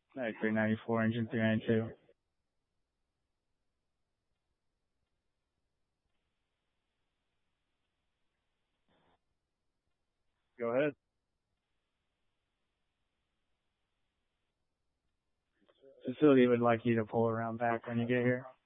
9394, engine 392. Go ahead. Facility would like you to pull around back when you get here.